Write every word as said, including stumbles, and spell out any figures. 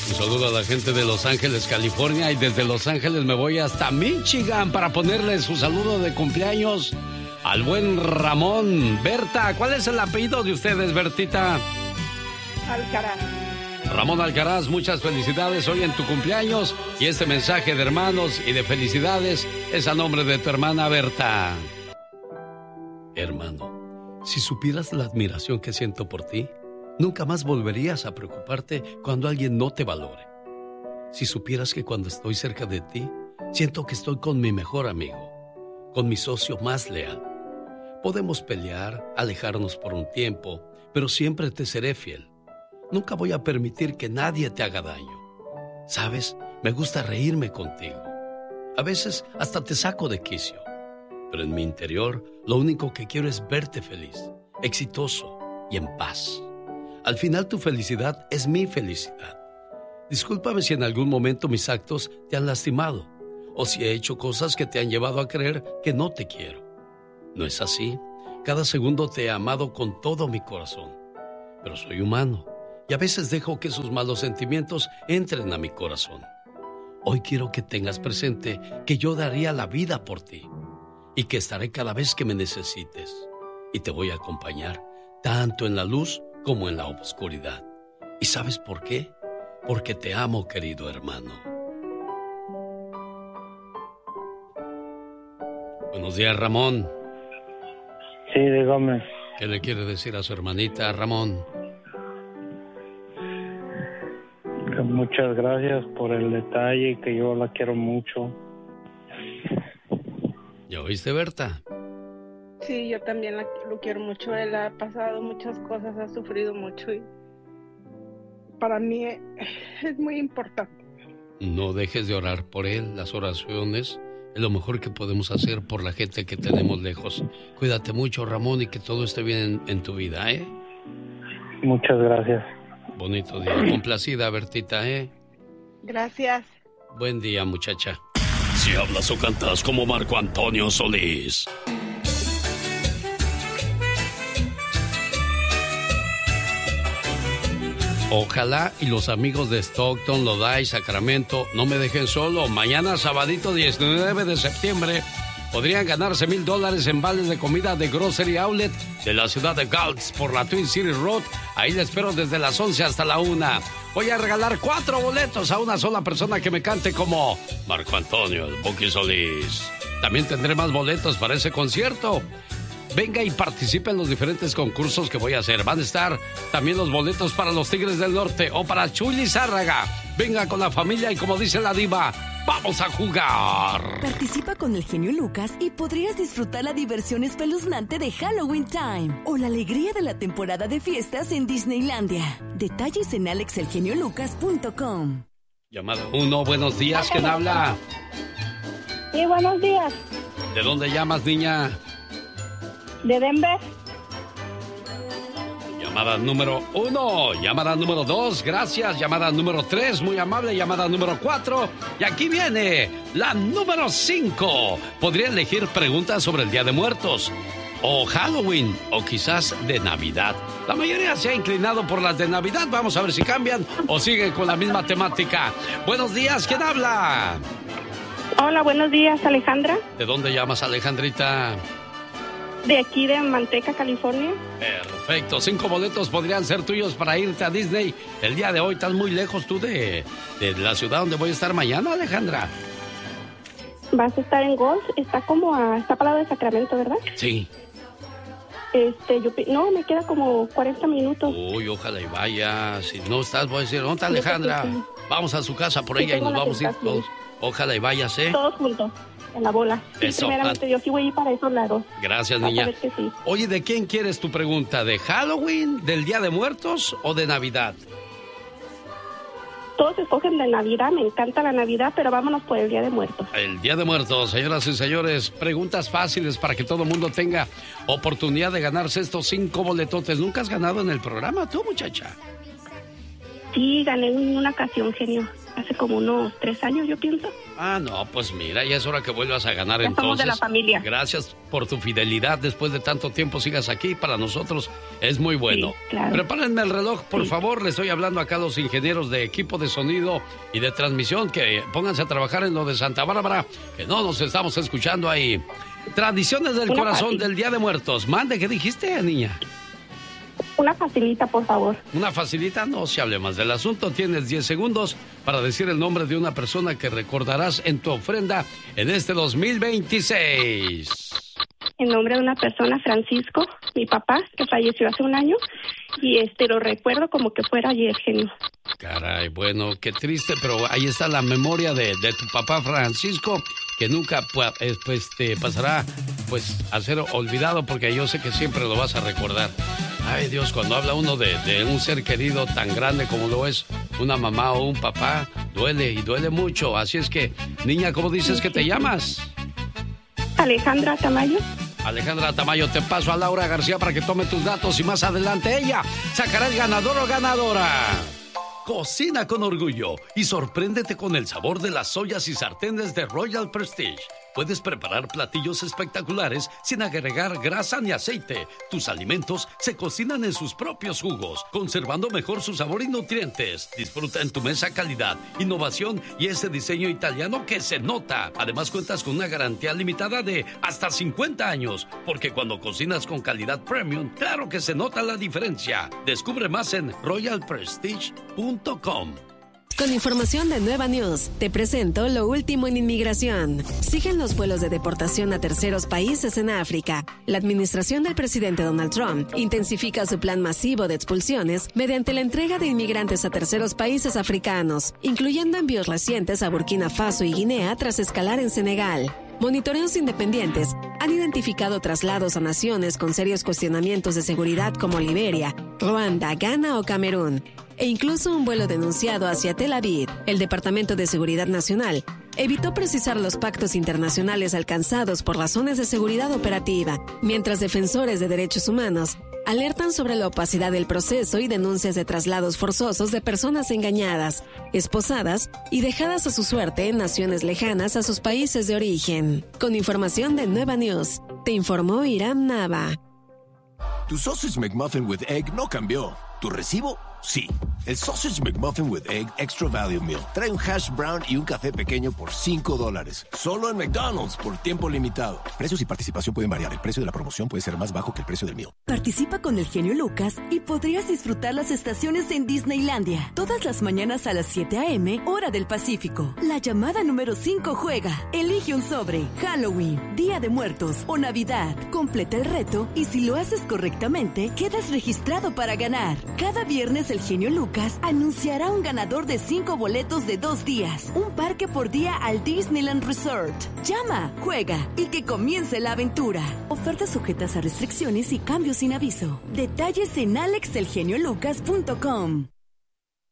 Un saludo a la gente de Los Ángeles, California, y desde Los Ángeles me voy hasta Michigan para ponerles un saludo de cumpleaños al buen Ramón. Berta, ¿cuál es el apellido de ustedes, Bertita? Alcaraz. Ramón Alcaraz, muchas felicidades hoy en tu cumpleaños, y este mensaje de hermanos y de felicidades es a nombre de tu hermana Berta. Hermano, si supieras la admiración que siento por ti, nunca más volverías a preocuparte cuando alguien no te valore. Si supieras que cuando estoy cerca de ti, siento que estoy con mi mejor amigo, con mi socio más leal. Podemos pelear, alejarnos por un tiempo, pero siempre te seré fiel. Nunca voy a permitir que nadie te haga daño. Sabes, me gusta reírme contigo. A veces hasta te saco de quicio. Pero en mi interior, lo único que quiero es verte feliz, exitoso y en paz. Al final, tu felicidad es mi felicidad. Discúlpame si en algún momento mis actos te han lastimado, o si he hecho cosas que te han llevado a creer que no te quiero. No es así. Cada segundo te he amado con todo mi corazón. Pero soy humano, y a veces dejo que sus malos sentimientos entren a mi corazón. Hoy quiero que tengas presente que yo daría la vida por ti, y que estaré cada vez que me necesites, y te voy a acompañar, tanto en la luz como en la oscuridad. ¿Y sabes por qué? Porque te amo, querido hermano. Buenos días, Ramón. Sí, dígame. ¿Qué le quiere decir a su hermanita, Ramón? Que muchas gracias por el detalle y que yo la quiero mucho. ¿Ya oíste, Berta? Sí, yo también la, lo quiero mucho. Él ha pasado muchas cosas, ha sufrido mucho y para mí es, es muy importante. No dejes de orar por él. Las oraciones es lo mejor que podemos hacer por la gente que tenemos lejos. Cuídate mucho, Ramón, y que todo esté bien en, en tu vida, ¿eh? Muchas gracias. Bonito día. Complacida, Bertita, ¿eh? Gracias. Buen día, muchacha. Si hablas o cantas como Marco Antonio Solís. Ojalá y los amigos de Stockton, Lodi, Sacramento no me dejen solo. Mañana, sabadito diecinueve de septiembre, podrían ganarse mil dólares en vales de comida de Grocery Outlet de la ciudad de Gulch por la Twin City Road. Ahí les espero desde las once hasta la una. Voy a regalar cuatro boletos a una sola persona que me cante como Marco Antonio, el Buki Solís. También tendré más boletos para ese concierto. Venga y participe en los diferentes concursos que voy a hacer. Van a estar también los boletos para los Tigres del Norte o para Chuy Lizárraga. Venga con la familia y, como dice la diva, ¡vamos a jugar! Participa con el genio Lucas y podrías disfrutar la diversión espeluznante de Halloween Time o la alegría de la temporada de fiestas en Disneylandia. Detalles en alex el genio lucas punto com. Llamada uno, buenos días, ¿quién habla? Sí, buenos días. ¿De dónde llamas, niña? De Denver. Llamada número uno, llamada número dos, gracias. Llamada número tres, muy amable. Llamada número cuatro. Y aquí viene la número cinco. Podría elegir preguntas sobre el Día de Muertos, o Halloween, o quizás de Navidad. La mayoría se ha inclinado por las de Navidad. Vamos a ver si cambian o siguen con la misma temática. Buenos días, ¿quién habla? Hola, buenos días, Alejandra. ¿De dónde llamas, Alejandrita? De aquí de Manteca, California. Perfecto, cinco boletos podrían ser tuyos para irte a Disney el día de hoy. ¿Estás muy lejos tú de, de la ciudad donde voy a estar mañana, Alejandra? Vas a estar en Golf, está como a, está para lado de Sacramento, ¿verdad? Sí. Este, yo, no, me queda como cuarenta minutos. Uy, ojalá y vaya. Si no estás, voy a decir, ¿dónde está Alejandra? Sí, vamos a su casa por sí, ella y nos vamos a ir tentación. todos. Ojalá y vayas, ¿eh? Todos juntos, en la bola. Sí, Eso. primeramente, yo sí voy a ir para esos lados. Gracias, Vas niña. a ver que sí. Oye, ¿de quién quieres tu pregunta? ¿De Halloween, del Día de Muertos o de Navidad? Todos escogen de Navidad, me encanta la Navidad, pero vámonos por el Día de Muertos. El Día de Muertos, señoras y señores, preguntas fáciles para que todo el mundo tenga oportunidad de ganarse estos cinco boletotes. ¿Nunca has ganado en el programa tú, muchacha? Sí, gané en una ocasión, genio. hace como unos tres años, yo pienso. Ah, no, pues mira, ya es hora que vuelvas a ganar ya entonces. Somos de la familia. Gracias por tu fidelidad. Después de tanto tiempo sigas aquí, para nosotros es muy bueno. Sí, claro. Prepárenme el reloj, por sí. favor. Le estoy hablando acá a los ingenieros de equipo de sonido y de transmisión que pónganse a trabajar en lo de Santa Bárbara, que no nos estamos escuchando ahí. Tradiciones del Una corazón fácil. del Día de Muertos. Mande, ¿qué dijiste, niña? Una facilita, por favor. Una facilita, no se hable más del asunto. Tienes diez segundos para decir el nombre de una persona que recordarás en tu ofrenda en este dos mil veintiséis. En nombre de una persona, Francisco, mi papá, que falleció hace un año, y este lo recuerdo como que fuera ayer, genio. Caray, bueno, qué triste, pero ahí está la memoria de, de tu papá Francisco, que nunca pues, te pasará pues a ser olvidado, porque yo sé que siempre lo vas a recordar. Ay, Dios, cuando habla uno de, de un ser querido tan grande como lo es una mamá o un papá, duele y duele mucho. Así es que, niña, ¿cómo dices que te llamas? Alejandra Tamayo. Alejandra Tamayo, te paso a Laura García para que tome tus datos y más adelante ella sacará el ganador o ganadora. Cocina con orgullo y sorpréndete con el sabor de las ollas y sartenes de Royal Prestige. Puedes preparar platillos espectaculares sin agregar grasa ni aceite. Tus alimentos se cocinan en sus propios jugos, conservando mejor su sabor y nutrientes. Disfruta en tu mesa calidad, innovación y ese diseño italiano que se nota. Además, cuentas con una garantía limitada de hasta cincuenta años, porque cuando cocinas con calidad premium, claro que se nota la diferencia. Descubre más en royal prestige punto com. Con información de Nueva News, te presento lo último en inmigración. Siguen los vuelos de deportación a terceros países en África. La administración del presidente Donald Trump intensifica su plan masivo de expulsiones mediante la entrega de inmigrantes a terceros países africanos, incluyendo envíos recientes a Burkina Faso y Guinea tras escalar en Senegal. Monitoreos independientes han identificado traslados a naciones con serios cuestionamientos de seguridad como Liberia, Ruanda, Ghana o Camerún, e incluso un vuelo denunciado hacia Tel Aviv. El Departamento de Seguridad Nacional evitó precisar los pactos internacionales alcanzados por razones de seguridad operativa, mientras defensores de derechos humanos alertan sobre la opacidad del proceso y denuncias de traslados forzosos de personas engañadas, esposadas y dejadas a su suerte en naciones lejanas a sus países de origen. Con información de Nueva News, te informó Iram Nava. Tu Sausage McMuffin with Egg no cambió. ¿Tu recibo? Sí. El Sausage McMuffin with Egg Extra Value Meal trae un hash brown y un café pequeño por cinco dólares. Solo en McDonald's por tiempo limitado. Precios y participación pueden variar. El precio de la promoción puede ser más bajo que el precio del meal. Participa con el genio Lucas y podrías disfrutar las estaciones en Disneylandia. Todas las mañanas a las siete a.m., hora del Pacífico. La llamada número cinco juega. Elige un sobre. Halloween, Día de Muertos o Navidad. Completa el reto y si lo haces correctamente, quedas registrado para ganar. Cada viernes el genio Lucas anunciará un ganador de cinco boletos de dos días. Un parque por día al Disneyland Resort. Llama, juega y que comience la aventura. Ofertas sujetas a restricciones y cambios sin aviso. Detalles en alex el genio lucas punto com.